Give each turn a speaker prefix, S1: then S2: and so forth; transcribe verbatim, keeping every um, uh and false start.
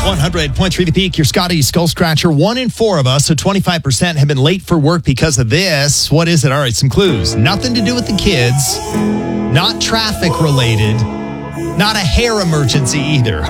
S1: one hundred point three The Peak, your Scotty Skull Scratcher. One in four of us, so twenty-five percent, have been late for work because of this. What is it? All right, some clues. Nothing to do with the kids. Not traffic related. Not a hair emergency either.